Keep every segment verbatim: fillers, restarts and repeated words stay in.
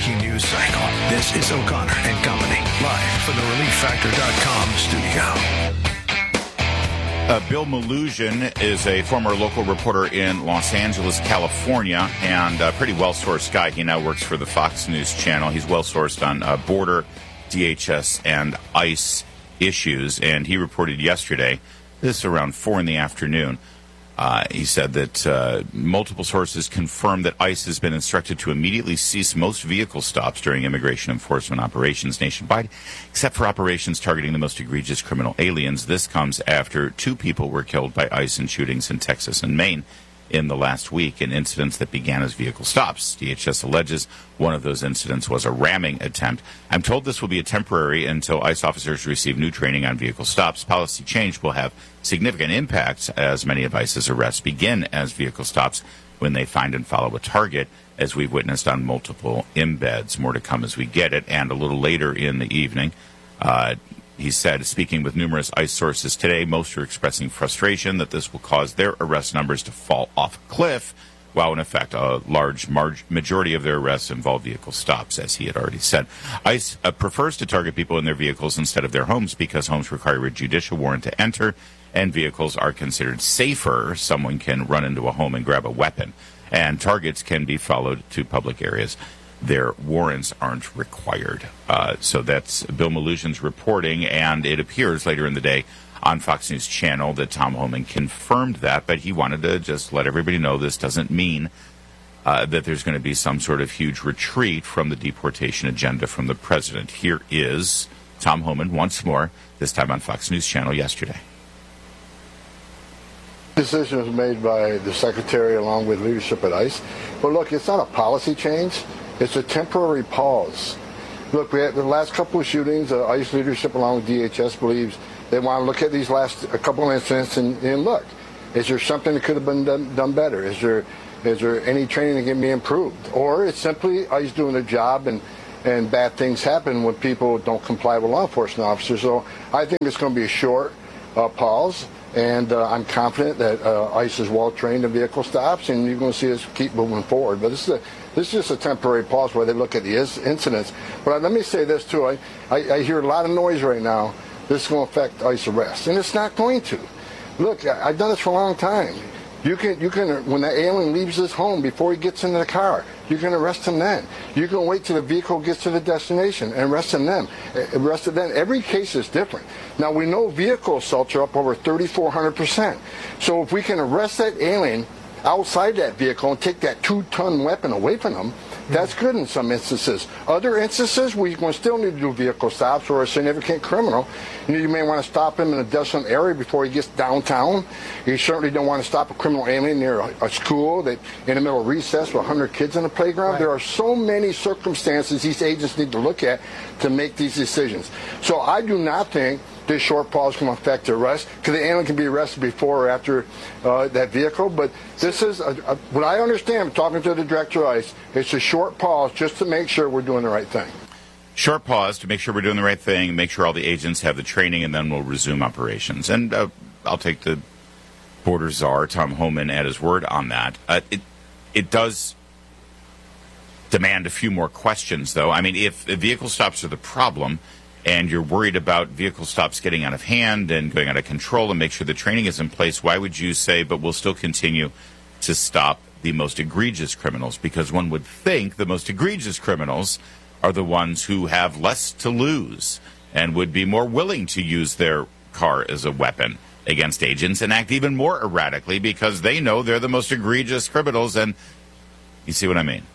breaking news cycle. This is O'Connor and Company, live from the relief factor dot com studio. Uh, Bill Melugin is a former local reporter in Los Angeles, California, and a pretty well-sourced guy. He now works for the Fox News channel. He's well-sourced on uh, border, D H S, and ICE issues, and he reported yesterday, this is around four in the afternoon, uh, he said that uh, multiple sources confirmed that ICE has been instructed to immediately cease most vehicle stops during immigration enforcement operations nationwide, except for operations targeting the most egregious criminal aliens. This comes after two people were killed by ICE in shootings in Texas and Maine in the last week, in incidents that began as vehicle stops. D H S alleges one of those incidents was a ramming attempt. I'm told this will be a temporary until ICE officers receive new training on vehicle stops. Policy change will have significant impacts as many of ICE's arrests begin as vehicle stops when they find and follow a target, as we've witnessed on multiple embeds. More to come as we get it. And a little later in the evening, uh, he said, speaking with numerous ICE sources today, most are expressing frustration that this will cause their arrest numbers to fall off a cliff, while in effect a large marg- majority of their arrests involve vehicle stops, as he had already said. ICE uh, prefers to target people in their vehicles instead of their homes because homes require a judicial warrant to enter, and vehicles are considered safer. Someone can run into a home and grab a weapon, and targets can be followed to public areas. Their warrants aren't required. Uh, so that's Bill Melugin's reporting, and it appears later in the day on Fox News Channel that Tom Homan confirmed that, but he wanted to just let everybody know this doesn't mean uh, that there's going to be some sort of huge retreat from the deportation agenda from the president. Here is Tom Homan once more, this time on Fox News Channel yesterday. Decision was made by the secretary along with leadership at ICE. But look, it's not a policy change. It's a temporary pause. Look, we had the last couple of shootings. Uh, ICE leadership, along with D H S, believes they want to look at these last a couple of incidents and, and look, is there something that could have been done, done better? Is there is there any training that can be improved? Or it's simply ICE doing their job, and, and bad things happen when people don't comply with law enforcement officers. So I think it's going to be a short uh, pause. And uh, I'm confident that uh, ICE is well trained in vehicle stops, and you're going to see us keep moving forward. But this is a, this is just a temporary pause where they look at the incidents. But let me say this too: I, I, I hear a lot of noise right now. This is going to affect ICE arrests, and it's not going to. Look, I, I've done this for a long time. You can, you can, when the alien leaves his home before he gets into the car, you can arrest him then. You can wait till the vehicle gets to the destination and arrest him then. Arrest him then. Every case is different. Now, we know vehicle assaults are up over thirty-four hundred percent. So if we can arrest that alien outside that vehicle and take that two-ton weapon away from them, that's good in some instances. Other instances, we're going to still need to do vehicle stops or a significant criminal. You know, you may want to stop him in a desolate area before he gets downtown. You certainly don't want to stop a criminal alien near a, a school that in the middle of recess with one hundred kids on the playground. Right. There are so many circumstances these agents need to look at to make these decisions. So I do not think this short pause can affect the arrest, because the alien can be arrested before or after uh, that vehicle. But this is, a, a, what I understand, talking to the director of ICE, it's a short pause just to make sure we're doing the right thing. Short pause to make sure we're doing the right thing, make sure all the agents have the training, and then we'll resume operations. And uh, I'll take the border czar, Tom Homan, at his word on that. Uh, it, it does demand a few more questions, though. I mean, if the vehicle stops are the problem, and you're worried about vehicle stops getting out of hand and going out of control, and make sure the training is in place, why would you say, but we'll still continue to stop the most egregious criminals? Because one would think the most egregious criminals are the ones who have less to lose and would be more willing to use their car as a weapon against agents and act even more erratically because they know they're the most egregious criminals. And you see what I mean?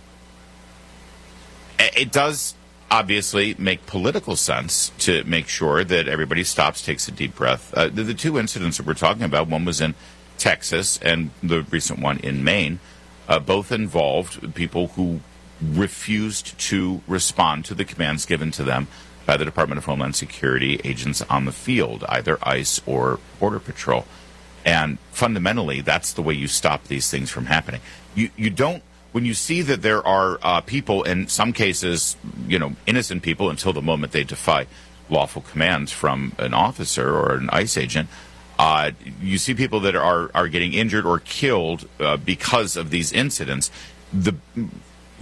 It does obviously make political sense to make sure that everybody stops, takes a deep breath. Uh, the, the two incidents that we're talking about, one was in Texas and the recent one in Maine, uh, both involved people who refused to respond to the commands given to them by the Department of Homeland Security agents on the field, either ICE or Border Patrol. And fundamentally, that's the way you stop these things from happening. You you don't, when you see that there are uh, people, in some cases, you know, innocent people until the moment they defy lawful commands from an officer or an ICE agent, uh, you see people that are, are getting injured or killed uh, because of these incidents. The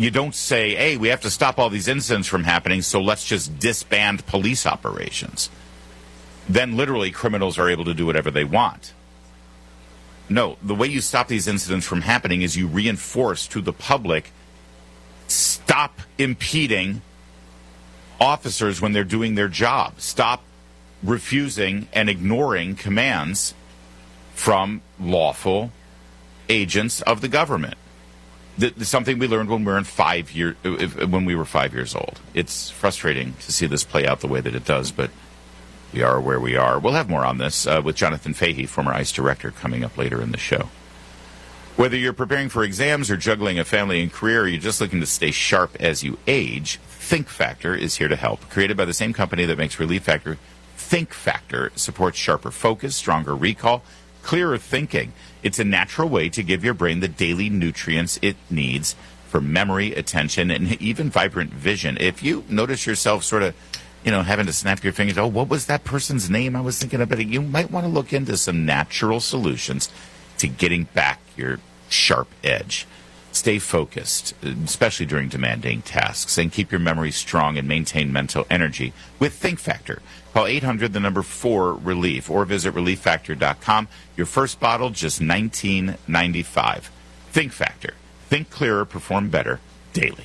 You don't say, hey, we have to stop all these incidents from happening, so let's just disband police operations. Then literally criminals are able to do whatever they want. No, the way you stop these incidents from happening is you reinforce to the public, stop impeding officers when they're doing their job. Stop refusing and ignoring commands from lawful agents of the government. Th- something we learned when we were in five year, when we were five years old. It's frustrating to see this play out the way that it does, but we are where we are. We'll have more on this uh, with Jonathan Fahey, former ICE director, coming up later in the show. Whether you're preparing for exams or juggling a family and career, or you're just looking to stay sharp as you age, Think Factor is here to help. Created by the same company that makes Relief Factor, Think Factor supports sharper focus, stronger recall, clearer thinking. It's a natural way to give your brain the daily nutrients it needs for memory, attention, and even vibrant vision. If you notice yourself sort of, you know, having to snap your fingers, oh, what was that person's name? I was thinking about it. You might want to look into some natural solutions to getting back your sharp edge. Stay focused, especially during demanding tasks, and keep your memory strong and maintain mental energy with Think Factor. Call eight hundred, the number four, relief, or visit relief factor dot com. Your first bottle, just nineteen ninety-five. Think Factor. Think clearer, perform better, daily.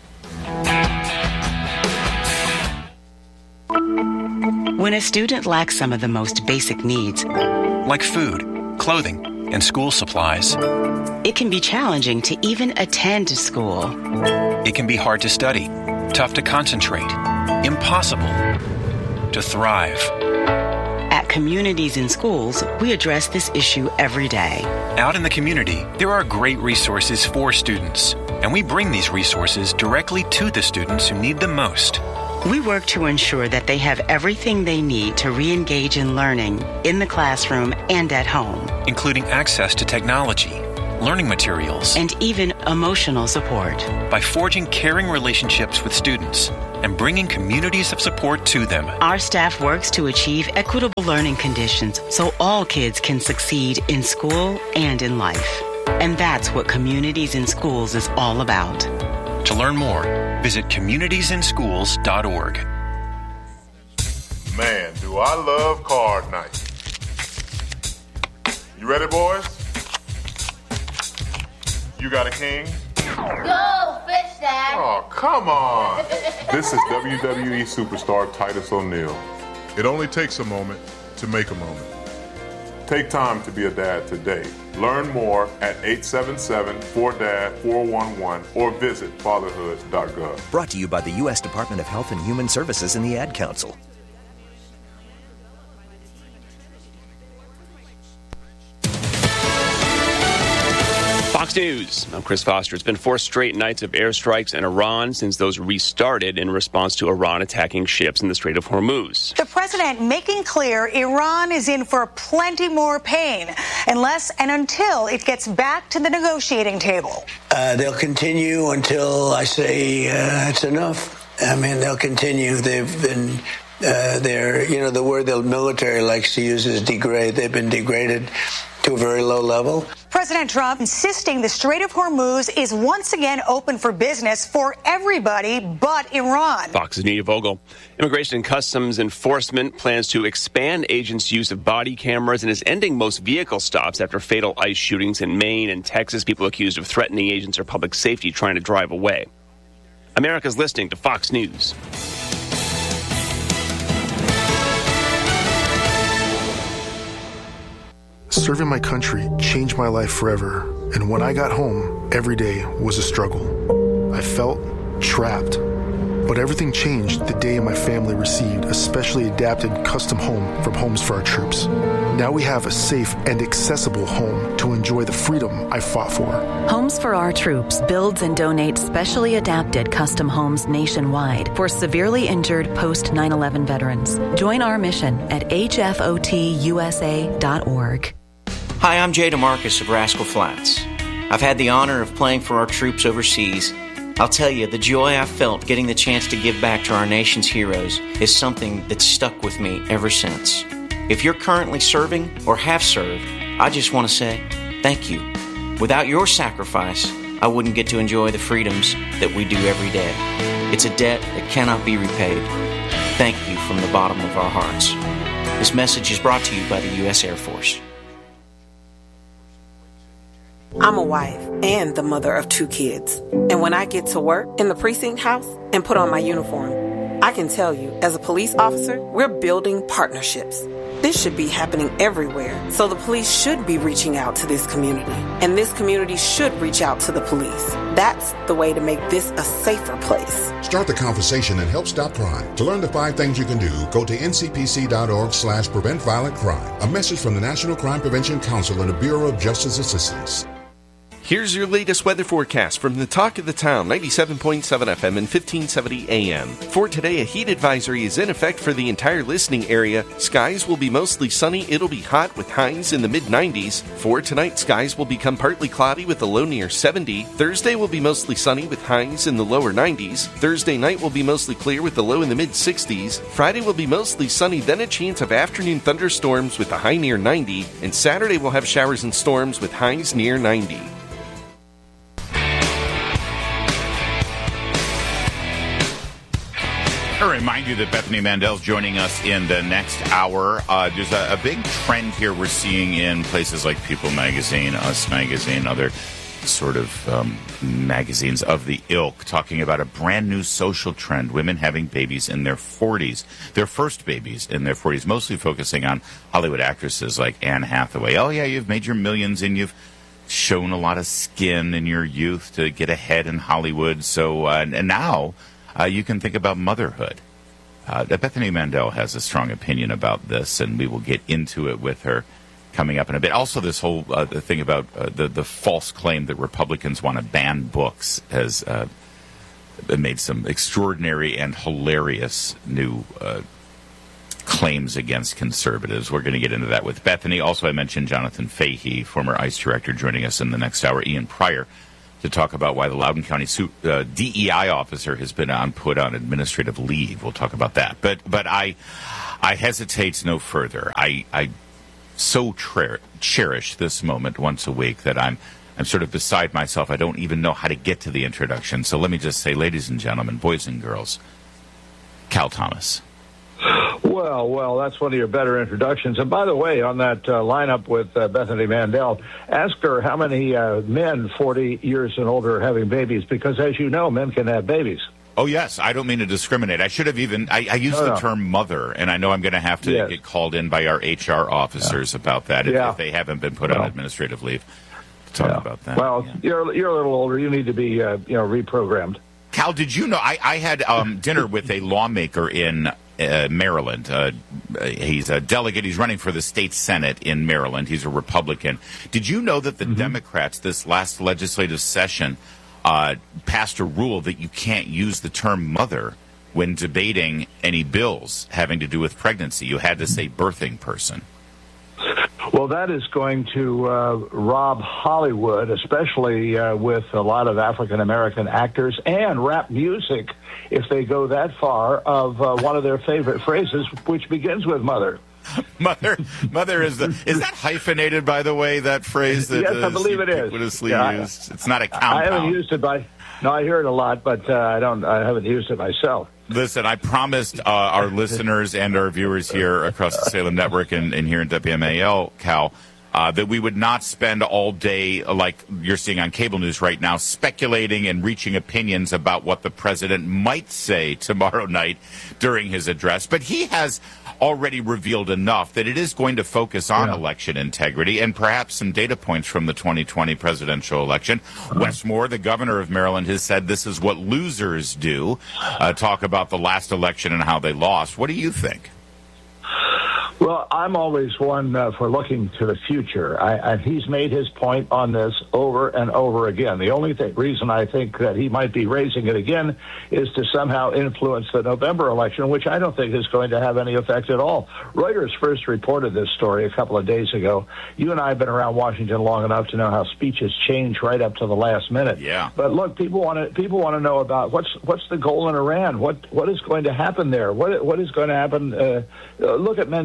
When a student lacks some of the most basic needs, like food, clothing, and school supplies, it can be challenging to even attend to school. It can be hard to study, tough to concentrate, impossible to thrive. At Communities in Schools, we address this issue every day. Out in the community, there are great resources for students, and we bring these resources directly to the students who need them most. We work to ensure that they have everything they need to re-engage in learning in the classroom and at home, including access to technology, learning materials, and even emotional support. By forging caring relationships with students and bringing communities of support to them, our staff works to achieve equitable learning conditions so all kids can succeed in school and in life. And that's what Communities in Schools is all about. To learn more, visit communities in schools dot org. Man, do I love card night. You ready, boys? You got a king? Go, fish dad. Oh, come on. This is W W E superstar Titus O'Neil. It only takes a moment to make a moment. Take time to be a dad today. Learn more at eight seven seven, four D A D, four one one or visit fatherhood dot gov. Brought to you by the U S Department of Health and Human Services and the Ad Council. Fox News. I'm Chris Foster. It's been four straight nights of airstrikes in Iran since those restarted in response to Iran attacking ships in the Strait of Hormuz. The president making clear Iran is in for plenty more pain unless and until it gets back to the negotiating table. Uh, they'll continue until I say uh, it's enough. I mean, they'll continue. They've been, uh, they're, you know, the word the military likes to use is degrade. They've been degraded to a very low level. President Trump insisting the Strait of Hormuz is once again open for business for everybody but Iran. Fox's Nita Vogel. Immigration and Customs Enforcement plans to expand agents' use of body cameras and is ending most vehicle stops after fatal ICE shootings in Maine and Texas. People accused of threatening agents or public safety trying to drive away. America's listening to Fox News. Serving my country changed my life forever, and when I got home, every day was a struggle. I felt trapped, but everything changed the day my family received a specially adapted custom home from Homes for Our Troops. Now we have a safe and accessible home to enjoy the freedom I fought for. Homes for Our Troops builds and donates specially adapted custom homes nationwide for severely injured post nine eleven veterans. Join our mission at H F O T U S A dot org. Hi, I'm Jay DeMarcus of Rascal Flats. I've had the honor of playing for our troops overseas. I'll tell you, the joy I felt getting the chance to give back to our nation's heroes is something that's stuck with me ever since. If you're currently serving or have served, I just want to say thank you. Without your sacrifice, I wouldn't get to enjoy the freedoms that we do every day. It's a debt that cannot be repaid. Thank you from the bottom of our hearts. This message is brought to you by the U S Air Force. I'm a wife and the mother of two kids. And when I get to work in the precinct house and put on my uniform, I can tell you, as a police officer, we're building partnerships. This should be happening everywhere, so the police should be reaching out to this community, and this community should reach out to the police. That's the way to make this a safer place. Start the conversation and help stop crime. To learn the five things you can do, go to N C P C dot org slash prevent violent crime. A message from the National Crime Prevention Council and the Bureau of Justice Assistance. Here's your latest weather forecast from the Talk of the Town, ninety-seven point seven F M and fifteen seventy A M. For today, a heat advisory is in effect for the entire listening area. Skies will be mostly sunny. It'll be hot with highs in the mid nineties. For tonight, skies will become partly cloudy with a low near seventy. Thursday will be mostly sunny with highs in the lower nineties. Thursday night will be mostly clear with a low in the mid sixties. Friday will be mostly sunny, then a chance of afternoon thunderstorms with a high near ninety. And Saturday will have showers and storms with highs near ninety. I remind you that Bethany Mandel's joining us in the next hour. Uh, there's a, a big trend here we're seeing in places like People Magazine, Us Magazine, other sort of um, magazines of the ilk, talking about a brand new social trend, women having babies in their forties, their first babies in their forties, mostly focusing on Hollywood actresses like Anne Hathaway. Oh, yeah, you've made your millions and you've shown a lot of skin in your youth to get ahead in Hollywood. So, uh, and now... Uh, you can think about motherhood. Uh, Bethany Mandel has a strong opinion about this, and we will get into it with her coming up in a bit. Also, this whole uh, thing about uh, the, the false claim that Republicans want to ban books has uh, made some extraordinary and hilarious new uh, claims against conservatives. We're going to get into that with Bethany. Also, I mentioned Jonathan Fahey, former ICE director, joining us in the next hour. Ian Pryor, to talk about why the Loudoun County uh, D E I officer has been on, put on administrative leave. We'll talk about that. But but I I hesitate no further. I I so tra- cherish this moment once a week that I'm I'm sort of beside myself. I don't even know how to get to the introduction. So let me just say, ladies and gentlemen, boys and girls, Cal Thomas. Well, well, that's one of your better introductions. And by the way, on that uh, lineup with uh, Bethany Mandel, ask her how many uh, men forty years and older are having babies, because as you know, men can have babies. Oh, yes. I don't mean to discriminate. I should have even, I, I used no, the no. term mother, and I know I'm going to have to yes. get called in by our H R officers yeah. about that if, yeah. if they haven't been put well, on administrative leave. Talk yeah. about that. Well, yeah. you're, you're a little older. You need to be, uh, you know, reprogrammed. Cal, did you know, I, I had um, dinner with a lawmaker in Uh, Maryland. Uh, he's a delegate. He's running for the state Senate in Maryland. He's a Republican. Did you know that the mm-hmm. Democrats this last legislative session uh, passed a rule that you can't use the term mother when debating any bills having to do with pregnancy? You had to say birthing person. Well, that is going to uh, rob Hollywood, especially uh, with a lot of African-American actors and rap music, if they go that far, of uh, one of their favorite phrases, which begins with mother. Mother, mother is the is that hyphenated, by the way, that phrase that yes, uh, I believe it is. Ubiquitously yeah, used. It's not a compound. I haven't used it by. No, I hear it a lot, but uh, I don't. I haven't used it myself. Listen, I promised uh, our listeners and our viewers here across the Salem Network and, and here in W M A L, Cal, uh, that we would not spend all day, like you're seeing on cable news right now, speculating and reaching opinions about what the president might say tomorrow night during his address. But he has already revealed enough that it is going to focus on yeah. election integrity and perhaps some data points from the twenty twenty presidential election. Uh-huh. Wes Moore, the governor of Maryland, has said this is what losers do, uh, talk about the last election and how they lost. What do you think? Well, I'm always one uh, for looking to the future. I, I, he's made his point on this over and over again. The only th- reason I think that he might be raising it again is to somehow influence the November election, which I don't think is going to have any effect at all. Reuters first reported this story a couple of days ago. You and I have been around Washington long enough to know how speeches change right up to the last minute. Yeah. But look, people want to people want to know about what's what's the goal in Iran. What what is going to happen there? What what is going to happen? Uh, look at Mamdani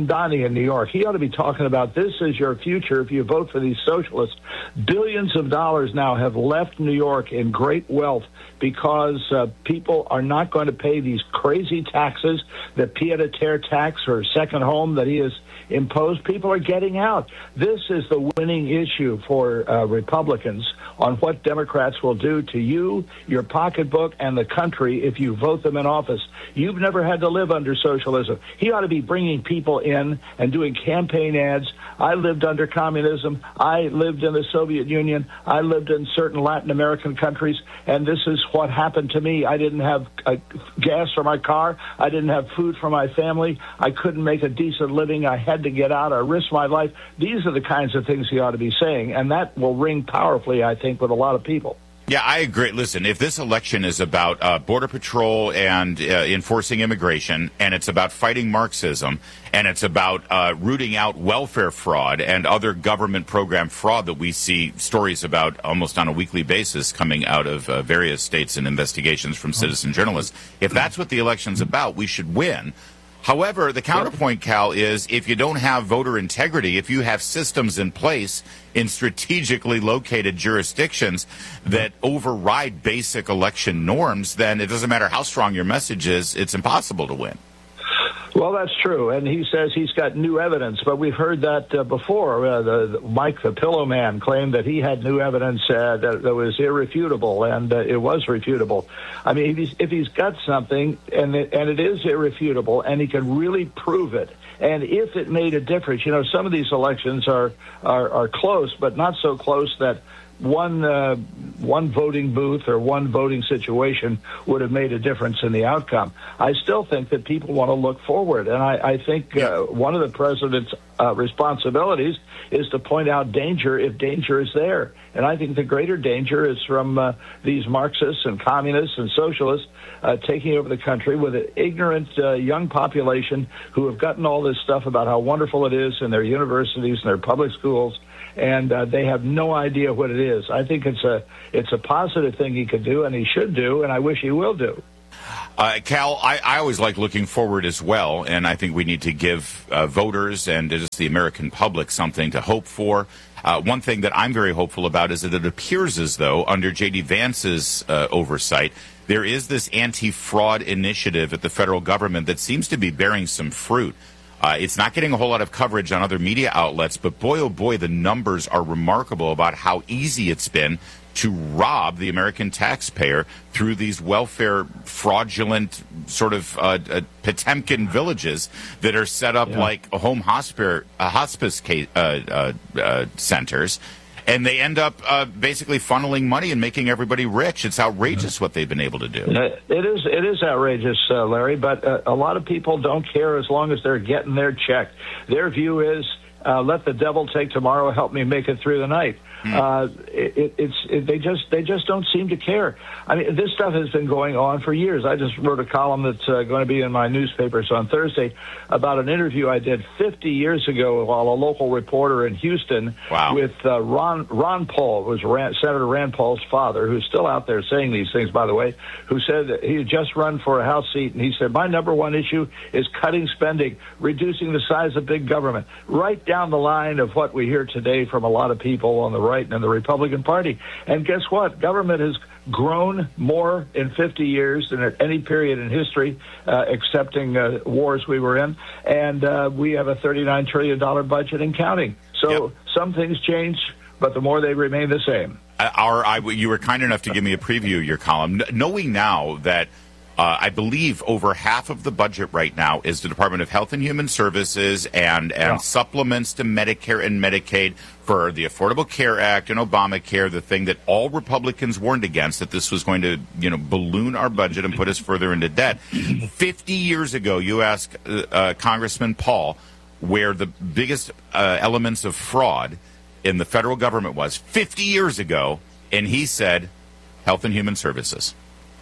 in New York. He ought to be talking about this is your future if you vote for these socialists. Billions of dollars now have left New York in great wealth because uh, people are not going to pay these crazy taxes, the pied-à-terre tax or second home that he has imposed. People are getting out. This is the winning issue for uh, Republicans on what Democrats will do to you, your pocketbook, and the country if you vote them in office. You've never had to live under socialism. He ought to be bringing people in and doing campaign ads. I lived under communism. I lived in the Soviet Union. I lived in certain Latin American countries, and this is what happened to me. I didn't have uh, gas for my car. I didn't have food for my family. I couldn't make a decent living. I had to get out. I risked my life. These are the kinds of things he ought to be saying, and that will ring powerfully, I think, with a lot of people. Yeah, I agree. Listen, if this election is about uh, Border Patrol and uh, enforcing immigration, and it's about fighting Marxism, and it's about uh, rooting out welfare fraud and other government program fraud that we see stories about almost on a weekly basis coming out of uh, various states and investigations from citizen journalists, if that's what the election's about, we should win. However, the counterpoint, Cal, is if you don't have voter integrity, if you have systems in place in strategically located jurisdictions that override basic election norms, then it doesn't matter how strong your message is, it's impossible to win. Well, that's true, and he says he's got new evidence, but we've heard that uh, before. Uh, the, the, Mike the Pillow Man claimed that he had new evidence uh, that, that was irrefutable, and uh, it was refutable. I mean, if he's, if he's got something, and it, and it is irrefutable, and he can really prove it, and if it made a difference, you know, some of these elections are, are, are close, but not so close that one uh, one voting booth or one voting situation would have made a difference in the outcome. I still think that people want to look forward, and I, I think uh, one of the president's uh, responsibilities is to point out danger if danger is there. And I think the greater danger is from uh, these Marxists and communists and socialists uh, taking over the country with an ignorant uh, young population who have gotten all this stuff about how wonderful it is in their universities and their public schools, and uh, they have no idea what it is. I think it's a it's a positive thing he could do, and he should do, and I wish he will do. Uh, Cal, I, I always like looking forward as well, and I think we need to give uh, voters and just the American public something to hope for. Uh, one thing that I'm very hopeful about is that it appears as though, under J D. Vance's uh, oversight, there is this anti-fraud initiative at the federal government that seems to be bearing some fruit. Uh, it's not getting a whole lot of coverage on other media outlets, but boy, oh boy, the numbers are remarkable about how easy it's been to rob the American taxpayer through these welfare fraudulent sort of uh, uh, Potemkin villages that are set up yeah. like a home hospice, uh, hospice case, uh, uh, uh, centers. And they end up uh, basically funneling money and making everybody rich. It's outrageous what they've been able to do. It is it is outrageous, uh, Larry, but uh, a lot of people don't care as long as they're getting their check. Their view is, uh, let the devil take tomorrow, help me make it through the night. Mm. Uh, it, it's it, they just they just don't seem to care. I mean, this stuff has been going on for years. I just wrote a column that's uh, going to be in my newspapers on Thursday about an interview I did fifty years ago while a local reporter in Houston wow. with uh, Ron Ron Paul, who was Rand, Senator Rand Paul's father, who's still out there saying these things, by the way, who said that he had just run for a House seat, and he said, my number one issue is cutting spending, reducing the size of big government, right down the line of what we hear today from a lot of people on the right and in the Republican Party. And guess what? Government has grown more in fifty years than at any period in history, uh, excepting uh, wars we were in. And uh, we have a thirty-nine trillion dollars budget and counting. So yep. some things change, but the more they remain the same. Our, I, you were kind enough to give me a preview of your column, knowing now that Uh, I believe over half of the budget right now is the Department of Health and Human Services and, and yeah. supplements to Medicare and Medicaid for the Affordable Care Act and Obamacare, the thing that all Republicans warned against, that this was going to, you know, balloon our budget and put us further into debt. Fifty years ago, you asked uh, uh, Congressman Paul where the biggest uh, elements of fraud in the federal government was fifty years ago, and he said Health and Human Services.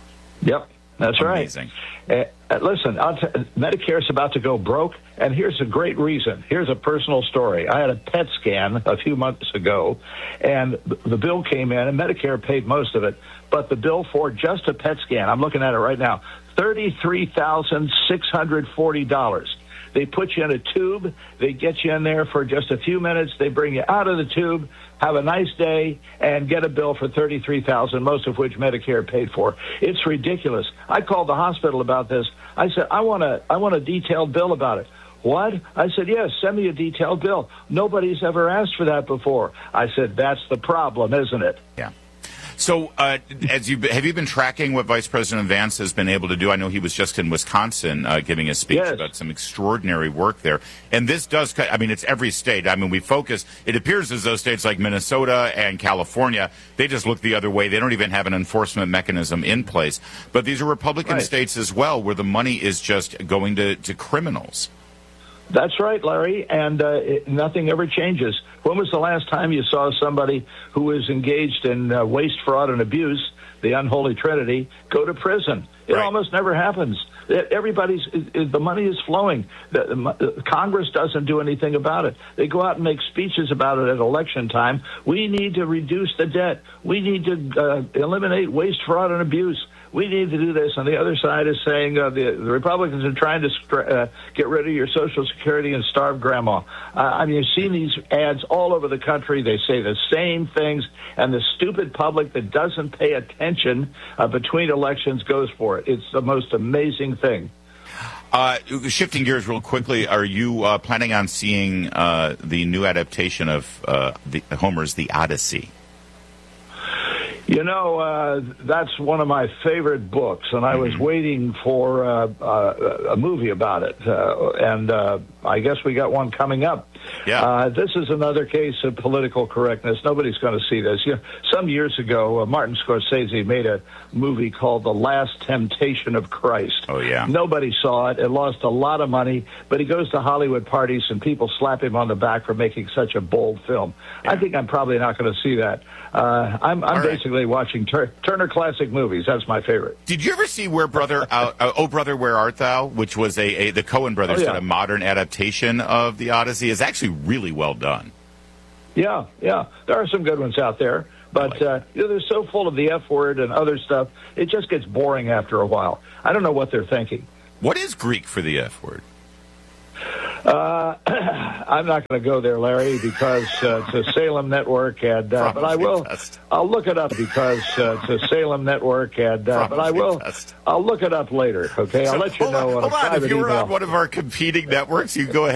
Yep. That's Amazing. right. Uh, listen, I'll t- Medicare's about to go broke, and here's a great reason. Here's a personal story. I had a P E T scan a few months ago, and the bill came in, and Medicare paid most of it, but the bill for just a P E T scan, I'm looking at it right now, thirty-three thousand six hundred forty dollars. They put you in a tube. They get you in there for just a few minutes. They bring you out of the tube, have a nice day, and get a bill for thirty-three thousand dollars, most of which Medicare paid for. It's ridiculous. I called the hospital about this. I said, I want a, I want a detailed bill about it. What? I said, yes, send me a detailed bill. Nobody's ever asked for that before. I said, that's the problem, isn't it? Yeah. So, uh, as you have you been tracking what Vice President Vance has been able to do? I know he was just in Wisconsin uh, giving a speech yes. about some extraordinary work there. And this does, I mean, it's every state. I mean, we focus, it appears as though states like Minnesota and California, they just look the other way. They don't even have an enforcement mechanism in place. But these are Republican right. states as well, where the money is just going to, to criminals. That's right, Larry, and uh, it, nothing ever changes. When was the last time you saw somebody who was engaged in uh, waste, fraud, and abuse, the unholy trinity, go to prison? It right. almost never happens. Everybody's, the money is flowing. The, the, Congress doesn't do anything about it. They go out and make speeches about it at election time. We need to reduce the debt. We need to uh, eliminate waste, fraud, and abuse. We need to do this. And the other side is saying uh, the, the Republicans are trying to uh, get rid of your Social Security and starve grandma. Uh, I mean, you've seen these ads all over the country. They say the same things, and the stupid public that doesn't pay attention uh, between elections goes for it. It's the most amazing thing. Uh, shifting gears real quickly, are you uh, planning on seeing uh, the new adaptation of uh, the, Homer's The Odyssey? You know, uh, that's one of my favorite books, and I was mm-hmm. waiting for uh, uh, a movie about it, uh, and uh, I guess we got one coming up. Yeah. Uh, this is another case of political correctness. Nobody's going to see this. You know, some years ago, uh, Martin Scorsese made a movie called The Last Temptation of Christ. Oh, yeah. Nobody saw it. It lost a lot of money, but he goes to Hollywood parties, and people slap him on the back for making such a bold film. Yeah. I think I'm probably not going to see that. Uh, I'm, I'm basically right. watching Tur- Turner Classic Movies. That's my favorite. Did you ever see Where Brother, uh, uh, Oh Brother, Where Art Thou? Which was a, a the Coen brothers oh, yeah. did a modern adaptation of the Odyssey. It's actually really well done. Yeah, yeah. There are some good ones out there, but like uh, you know, they're so full of the F word and other stuff, it just gets boring after a while. I don't know what they're thinking. What is Greek for the F word? Uh, I'm not going to go there, Larry, because uh, it's a Salem network, and uh, but I will. Test. I'll look it up because uh, it's a Salem network, and uh, but I will. Test. I'll look it up later. Okay, so, I'll let you know. On, on hold a on, if you were email. on one of our competing networks, you go ahead.